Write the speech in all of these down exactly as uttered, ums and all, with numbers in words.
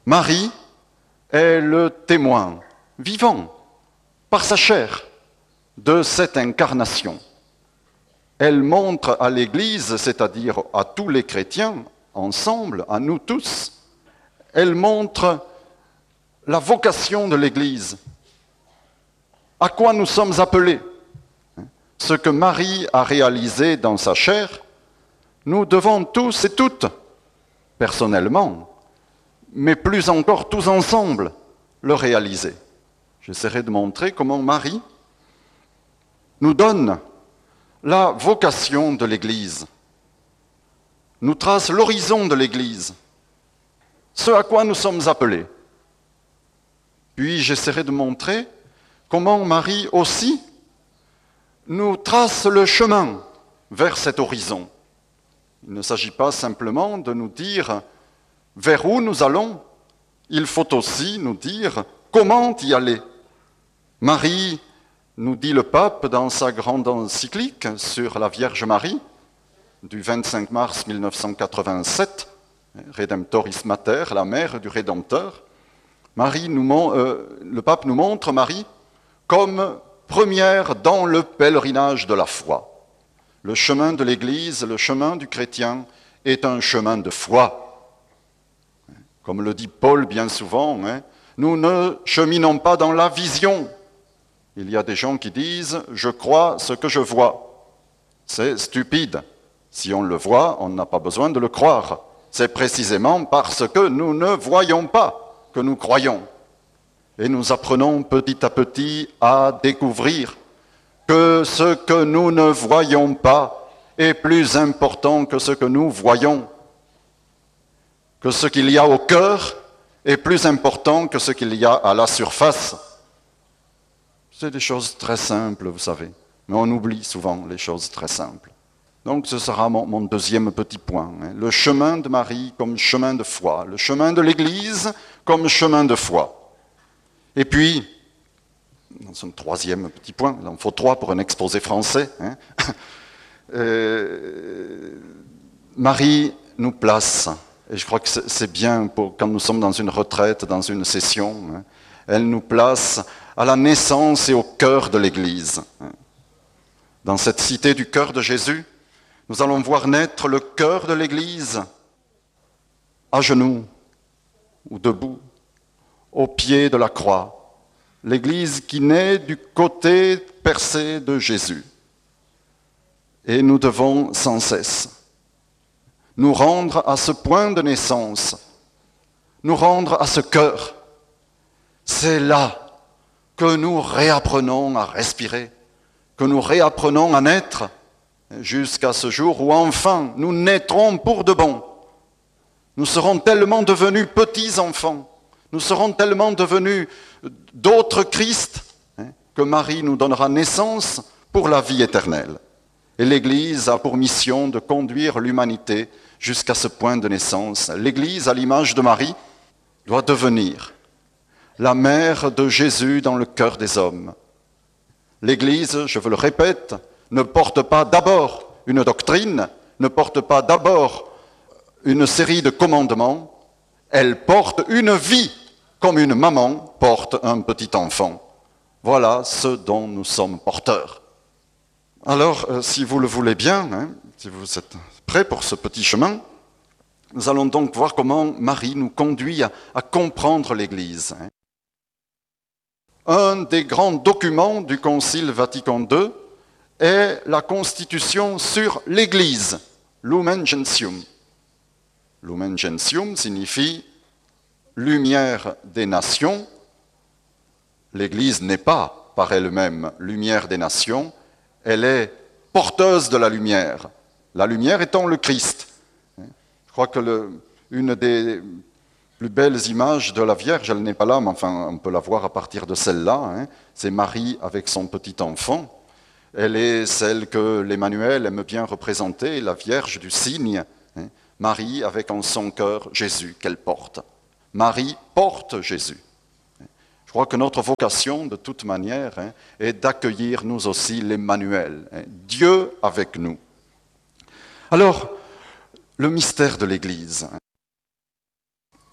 Marie est le témoin vivant, par sa chair, de cette incarnation. Elle montre à l'Église, c'est-à-dire à tous les chrétiens, ensemble, à nous tous, elle montre la vocation de l'Église, à quoi nous sommes appelés. Ce que Marie a réalisé dans sa chair, nous devons tous et toutes, personnellement, mais plus encore tous ensemble, le réaliser. J'essaierai de montrer comment Marie nous donne la vocation de l'Église, nous trace l'horizon de l'Église, ce à quoi nous sommes appelés. Puis j'essaierai de montrer comment Marie aussi nous trace le chemin vers cet horizon. Il ne s'agit pas simplement de nous dire vers où nous allons, il faut aussi nous dire comment y aller. Marie, nous dit le pape dans sa grande encyclique sur la Vierge Marie, du vingt-cinq mars mille neuf cent quatre-vingt-sept, Redemptoris Mater, la mère du Rédempteur, Marie nous, euh, le pape nous montre Marie comme première dans le pèlerinage de la foi. Le chemin de l'Église, le chemin du chrétien, est un chemin de foi. Comme le dit Paul bien souvent, hein, nous ne cheminons pas dans la vision. Il y a des gens qui disent « je crois ce que je vois ». C'est stupide. Si on le voit, on n'a pas besoin de le croire. C'est précisément parce que nous ne voyons pas que nous croyons. Et nous apprenons petit à petit à découvrir que ce que nous ne voyons pas est plus important que ce que nous voyons. Que ce qu'il y a au cœur est plus important que ce qu'il y a à la surface. C'est des choses très simples, vous savez, mais on oublie souvent les choses très simples. Donc ce sera mon, mon deuxième petit point, hein. Le chemin de Marie comme chemin de foi, le chemin de l'Église comme chemin de foi. Et puis, dans un troisième petit point, il en faut trois pour un exposé français, hein. euh, Marie nous place, et je crois que c'est bien pour, quand nous sommes dans une retraite, dans une session, hein, elle nous place à la naissance et au cœur de l'Église. Dans cette cité du cœur de Jésus, nous allons voir naître le cœur de l'Église, à genoux ou debout, au pied de la croix. L'Église qui naît du côté percé de Jésus. Et nous devons sans cesse nous rendre à ce point de naissance, nous rendre à ce cœur. C'est là que nous réapprenons à respirer, que nous réapprenons à naître, jusqu'à ce jour où enfin nous naîtrons pour de bon. Nous serons tellement devenus petits enfants, nous serons tellement devenus d'autres Christ, hein, que Marie nous donnera naissance pour la vie éternelle. Et l'Église a pour mission de conduire l'humanité jusqu'à ce point de naissance. L'Église, à l'image de Marie, doit devenir la mère de Jésus dans le cœur des hommes. L'Église, je vous le répète, ne porte pas d'abord une doctrine, ne porte pas d'abord une série de commandements, elle porte une vie comme une maman porte un petit enfant. Voilà ce dont nous sommes porteurs. Alors, euh, si vous le voulez bien, hein, si vous êtes prêts pour ce petit chemin, nous allons donc voir comment Marie nous conduit à, à comprendre l'Église. Hein. Un des grands documents du Concile Vatican deux est la Constitution sur l'Église, Lumen Gentium. Lumen Gentium signifie lumière des nations. L'Église n'est pas par elle-même lumière des nations, elle est porteuse de la lumière. La lumière étant le Christ. Je crois que le, une des plus belles images de la Vierge, elle n'est pas là, mais enfin on peut la voir à partir de celle-là, hein, c'est Marie avec son petit enfant. Elle est celle que l'Emmanuel aime bien représenter, la Vierge du Cygne, hein, Marie avec en son cœur Jésus qu'elle porte. Marie porte Jésus. Je crois que notre vocation, de toute manière, hein, est d'accueillir nous aussi l'Emmanuel, hein, Dieu avec nous. Alors, le mystère de l'Église.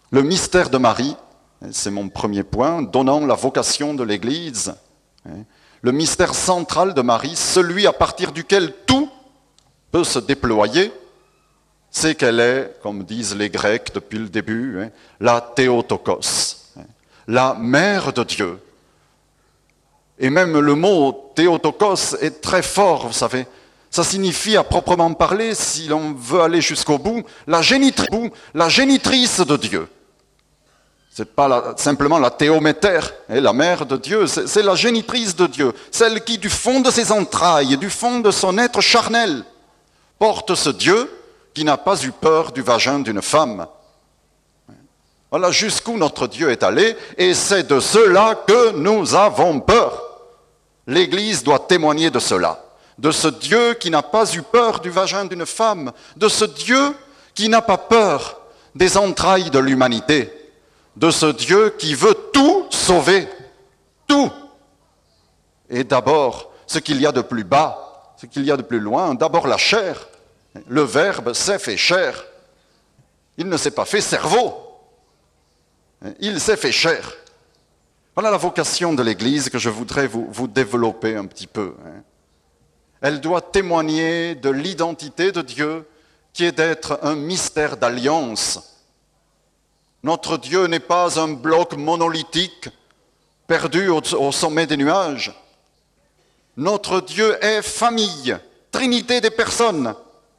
Le mystère de Marie, c'est mon premier point, donnant la vocation de l'Église. Le mystère central de Marie, celui à partir duquel tout peut se déployer, c'est qu'elle est, comme disent les Grecs depuis le début, la Théotokos, la mère de Dieu. Et même le mot Théotokos est très fort, vous savez. Ça signifie, à proprement parler, si l'on veut aller jusqu'au bout, la génitrice, la génitrice de Dieu. Ce n'est pas la, simplement la théométère, la mère de Dieu, c'est, c'est la génitrice de Dieu, celle qui, du fond de ses entrailles, du fond de son être charnel, porte ce Dieu qui n'a pas eu peur du vagin d'une femme. Voilà jusqu'où notre Dieu est allé, et c'est de cela que nous avons peur. L'Église doit témoigner de cela, de ce Dieu qui n'a pas eu peur du vagin d'une femme, de ce Dieu qui n'a pas peur des entrailles de l'humanité, de ce Dieu qui veut tout sauver, tout. Et d'abord, ce qu'il y a de plus bas, ce qu'il y a de plus loin, d'abord la chair. Le Verbe s'est fait chair. Il ne s'est pas fait cerveau. Il s'est fait chair. Voilà la vocation de l'Église que je voudrais vous, vous développer un petit peu. Elle doit témoigner de l'identité de Dieu qui est d'être un mystère d'alliance. Notre Dieu n'est pas un bloc monolithique perdu au, au sommet des nuages. Notre Dieu est famille, trinité des personnes.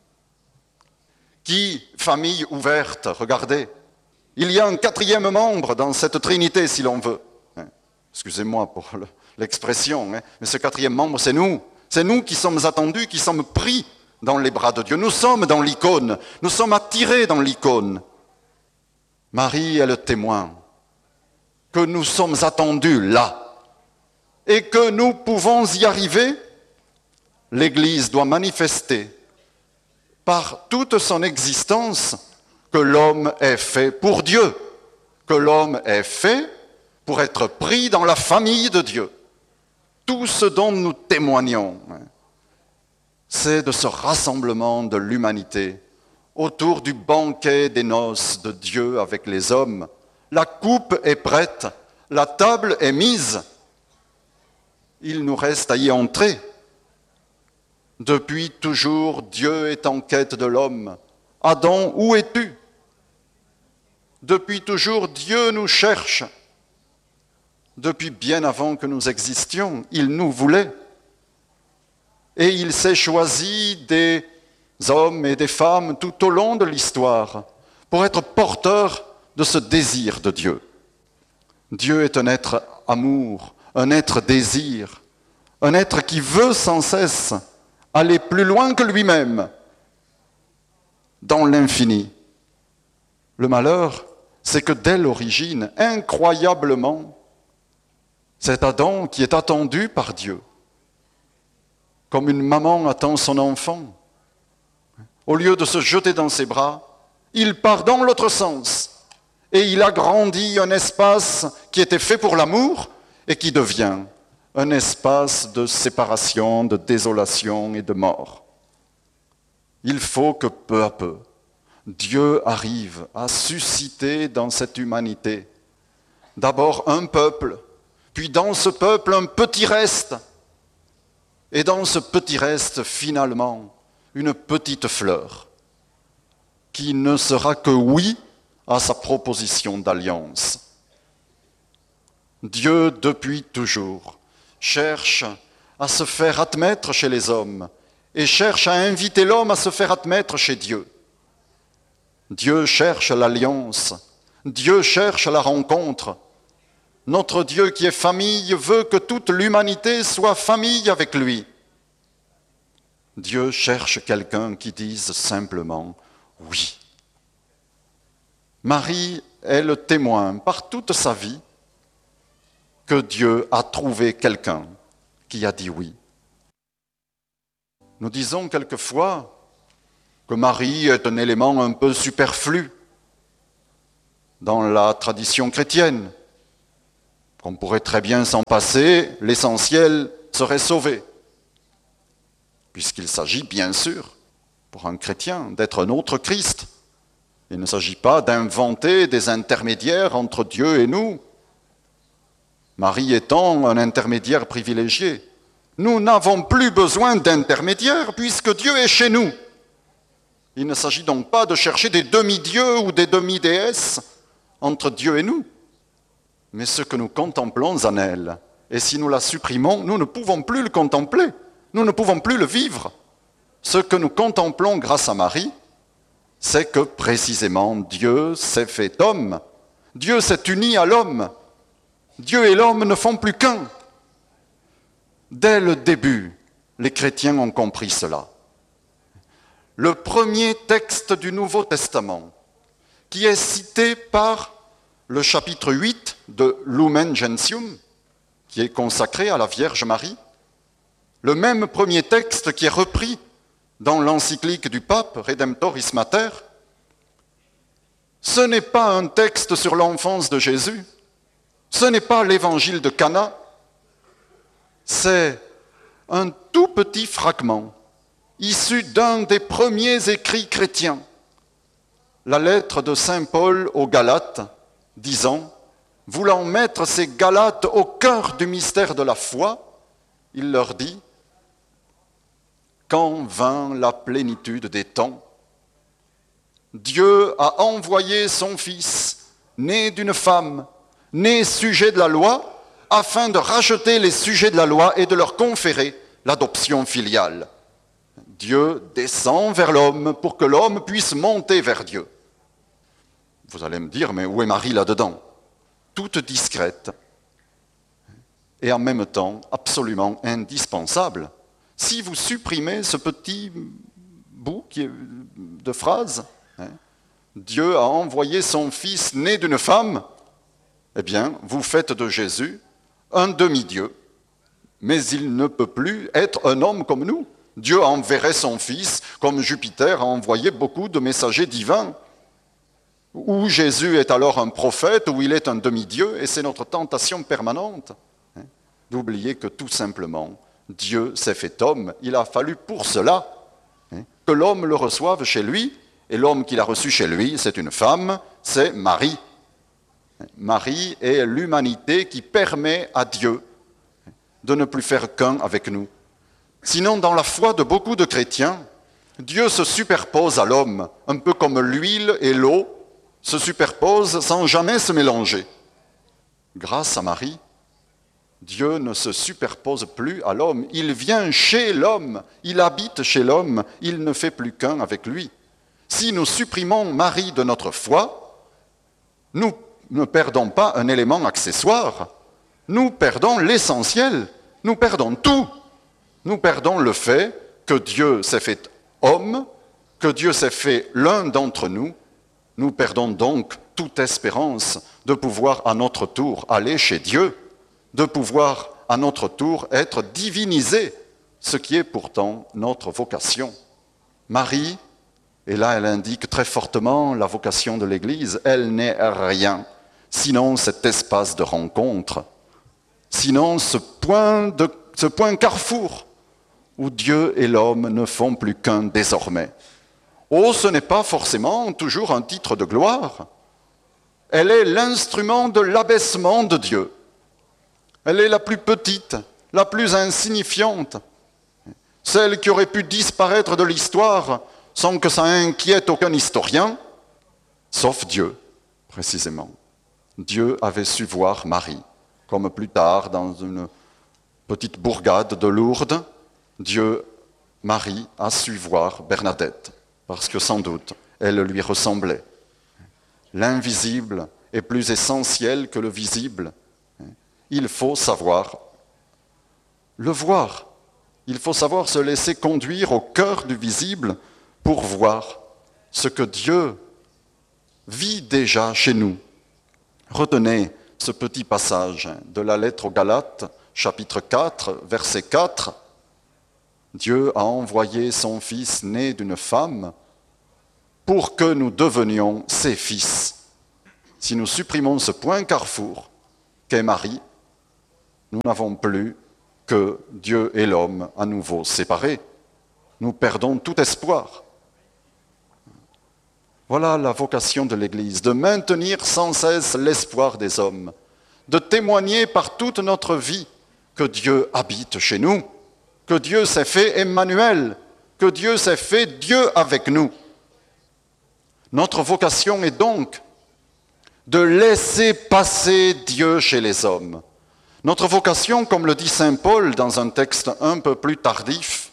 Qui, famille ouverte, regardez. Il y a un quatrième membre dans cette trinité, si l'on veut. Excusez-moi pour l'expression, mais ce quatrième membre, c'est nous. C'est nous qui sommes attendus, qui sommes pris dans les bras de Dieu. Nous sommes dans l'icône, nous sommes attirés dans l'icône. Marie est le témoin que nous sommes attendus là et que nous pouvons y arriver. L'Église doit manifester par toute son existence que l'homme est fait pour Dieu, que l'homme est fait pour être pris dans la famille de Dieu. Tout ce dont nous témoignons, c'est de ce rassemblement de l'humanité autour du banquet des noces de Dieu avec les hommes. La coupe est prête, la table est mise. Il nous reste à y entrer. Depuis toujours, Dieu est en quête de l'homme. Adam, où es-tu? Depuis toujours, Dieu nous cherche. Depuis bien avant que nous existions, il nous voulait. Et il s'est choisi des hommes et des femmes tout au long de l'histoire pour être porteurs de ce désir de Dieu. Dieu est un être amour, un être désir, un être qui veut sans cesse aller plus loin que lui-même dans l'infini. Le malheur, c'est que dès l'origine, incroyablement, c'est Adam qui est attendu par Dieu, comme une maman attend son enfant. Au lieu de se jeter dans ses bras, il part dans l'autre sens et il agrandit un espace qui était fait pour l'amour et qui devient un espace de séparation, de désolation et de mort. Il faut que peu à peu, Dieu arrive à susciter dans cette humanité d'abord un peuple, puis dans ce peuple un petit reste, et dans ce petit reste, finalement, une petite fleur qui ne sera que oui à sa proposition d'alliance. Dieu, depuis toujours, cherche à se faire admettre chez les hommes et cherche à inviter l'homme à se faire admettre chez Dieu. Dieu cherche l'alliance, Dieu cherche la rencontre. Notre Dieu qui est famille veut que toute l'humanité soit famille avec lui. Dieu cherche quelqu'un qui dise simplement « oui ». Marie est le témoin par toute sa vie que Dieu a trouvé quelqu'un qui a dit oui. Nous disons quelquefois que Marie est un élément un peu superflu dans la tradition chrétienne, qu'on pourrait très bien s'en passer, l'essentiel serait sauvé, puisqu'il s'agit bien sûr, pour un chrétien, d'être un autre Christ, Il ne s'agit pas d'inventer des intermédiaires entre Dieu et nous, Marie étant un intermédiaire privilégié. Nous n'avons plus besoin d'intermédiaires puisque Dieu est chez nous. Il ne s'agit donc pas de chercher des demi-dieux ou des demi-déesses entre Dieu et nous, mais ce que nous contemplons en elle. Et si nous la supprimons, nous ne pouvons plus le contempler, nous ne pouvons plus le vivre. Ce que nous contemplons grâce à Marie, c'est que précisément Dieu s'est fait homme. Dieu s'est uni à l'homme. Dieu et l'homme ne font plus qu'un. Dès le début, les chrétiens ont compris cela. Le premier texte du Nouveau Testament, qui est cité par le chapitre huit de Lumen Gentium, qui est consacré à la Vierge Marie, le même premier texte qui est repris dans l'encyclique du pape Redemptoris Mater, ce n'est pas un texte sur l'enfance de Jésus, ce n'est pas l'évangile de Cana, c'est un tout petit fragment issu d'un des premiers écrits chrétiens, la lettre de saint Paul aux Galates, disant, voulant mettre ces Galates au cœur du mystère de la foi, il leur dit, quand vint la plénitude des temps, Dieu a envoyé son Fils, né d'une femme, né sujet de la loi, afin de racheter les sujets de la loi et de leur conférer l'adoption filiale. Dieu descend vers l'homme pour que l'homme puisse monter vers Dieu. Vous allez me dire, mais où est Marie là-dedans? Toute discrète et en même temps absolument indispensable. Si vous supprimez ce petit bout de phrase, hein, Dieu a envoyé son Fils né d'une femme, eh bien, vous faites de Jésus un demi-dieu, mais il ne peut plus être un homme comme nous. Dieu enverrait son Fils, comme Jupiter a envoyé beaucoup de messagers divins. Ou Jésus est alors un prophète, ou il est un demi-dieu, et c'est notre tentation permanente, hein, d'oublier que tout simplement, Dieu s'est fait homme. Il a fallu pour cela hein, que l'homme le reçoive chez lui, et l'homme qu'il a reçu chez lui, c'est une femme, c'est Marie. Marie est l'humanité qui permet à Dieu de ne plus faire qu'un avec nous. Sinon, dans la foi de beaucoup de chrétiens, Dieu se superpose à l'homme, un peu comme l'huile et l'eau se superposent sans jamais se mélanger. Grâce à Marie, Dieu ne se superpose plus à l'homme, il vient chez l'homme, il habite chez l'homme, il ne fait plus qu'un avec lui. Si nous supprimons Marie de notre foi, nous ne perdons pas un élément accessoire, nous perdons l'essentiel, nous perdons tout. Nous perdons le fait que Dieu s'est fait homme, que Dieu s'est fait l'un d'entre nous. Nous perdons donc toute espérance de pouvoir à notre tour aller chez Dieu, de pouvoir à notre tour être divinisés, ce qui est pourtant notre vocation. Marie, et là elle indique très fortement la vocation de l'Église, elle n'est rien, sinon cet espace de rencontre, sinon ce point, de, ce point carrefour où Dieu et l'homme ne font plus qu'un désormais. Oh, ce n'est pas forcément toujours un titre de gloire. Elle est l'instrument de l'abaissement de Dieu. Elle est la plus petite, la plus insignifiante, celle qui aurait pu disparaître de l'histoire sans que ça inquiète aucun historien, sauf Dieu, précisément. Dieu avait su voir Marie, comme plus tard dans une petite bourgade de Lourdes, Dieu, Marie, a su voir Bernadette, parce que sans doute, elle lui ressemblait. L'invisible est plus essentiel que le visible. Il faut savoir le voir. Il faut savoir se laisser conduire au cœur du visible pour voir ce que Dieu vit déjà chez nous. Retenez ce petit passage de la lettre aux Galates, chapitre quatre, verset quatre. Dieu a envoyé son Fils né d'une femme pour que nous devenions ses fils. Si nous supprimons ce point carrefour qu'est Marie, nous n'avons plus que Dieu et l'homme à nouveau séparés. Nous perdons tout espoir. Voilà la vocation de l'Église, de maintenir sans cesse l'espoir des hommes, de témoigner par toute notre vie que Dieu habite chez nous, que Dieu s'est fait Emmanuel, que Dieu s'est fait Dieu avec nous. Notre vocation est donc de laisser passer Dieu chez les hommes. Notre vocation, comme le dit saint Paul dans un texte un peu plus tardif,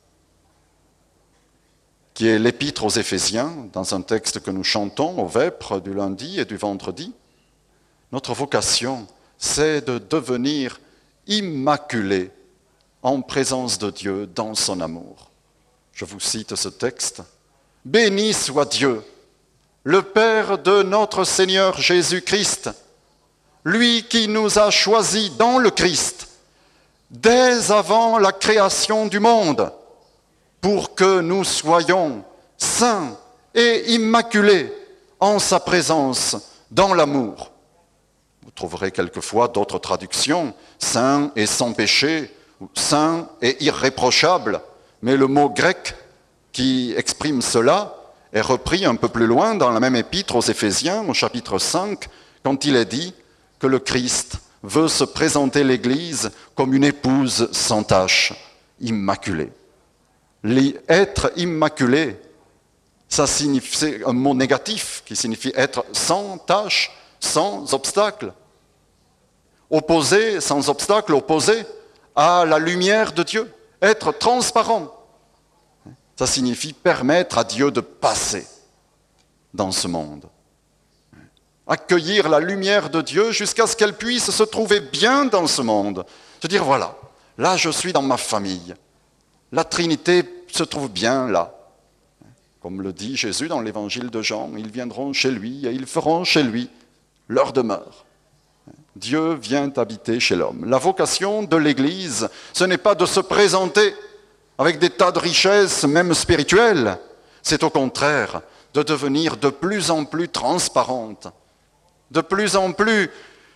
qui est l'Épître aux Éphésiens, dans un texte que nous chantons au vêpres du lundi et du vendredi, notre vocation, c'est de devenir immaculés en présence de Dieu dans son amour. Je vous cite ce texte. « Béni soit Dieu, le Père de notre Seigneur Jésus-Christ, lui qui nous a choisis dans le Christ, dès avant la création du monde, pour que nous soyons saints et immaculés en sa présence dans l'amour. » Vous trouverez quelquefois d'autres traductions, saints et sans péché, ou saints et irréprochables, mais le mot grec qui exprime cela est repris un peu plus loin dans la même épître aux Éphésiens, au chapitre cinq, quand il est dit que le Christ veut se présenter l'Église comme une épouse sans tache, immaculée. Être immaculé, ça signifie, c'est un mot négatif qui signifie être sans tache, sans obstacle. Opposé, sans obstacle, opposé à la lumière de Dieu. Être transparent. Ça signifie permettre à Dieu de passer dans ce monde. Accueillir la lumière de Dieu jusqu'à ce qu'elle puisse se trouver bien dans ce monde. Se dire, voilà, là je suis dans ma famille. La Trinité se trouve bien là. Comme le dit Jésus dans l'évangile de Jean, ils viendront chez lui et ils feront chez lui leur demeure. Dieu vient habiter chez l'homme. La vocation de l'Église, ce n'est pas de se présenter avec des tas de richesses, même spirituelles. C'est au contraire de devenir de plus en plus transparente, de plus en plus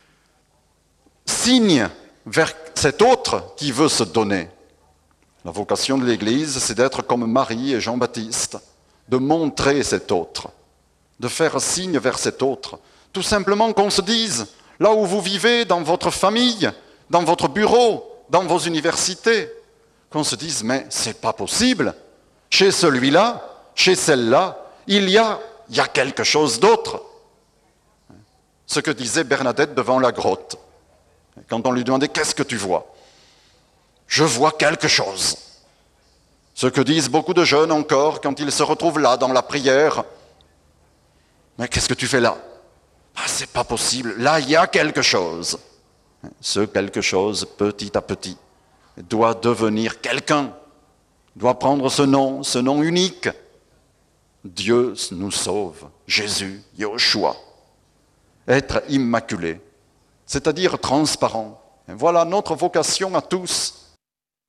signe vers cet autre qui veut se donner. La vocation de l'Église, c'est d'être comme Marie et Jean-Baptiste, de montrer cet autre, de faire signe vers cet autre. Tout simplement qu'on se dise, là où vous vivez, dans votre famille, dans votre bureau, dans vos universités, qu'on se dise, mais c'est pas possible. Chez celui-là, chez celle-là, il y a, il y a quelque chose d'autre. Ce que disait Bernadette devant la grotte, quand on lui demandait, qu'est-ce que tu vois ? Je vois quelque chose. Ce que disent beaucoup de jeunes encore quand ils se retrouvent là dans la prière. Mais qu'est-ce que tu fais là ? Ah, c'est pas possible. Là, il y a quelque chose. Ce quelque chose, petit à petit, doit devenir quelqu'un, doit prendre ce nom, ce nom unique. Dieu nous sauve, Jésus, Yoshua. Être immaculé, c'est-à-dire transparent. Et voilà notre vocation à tous.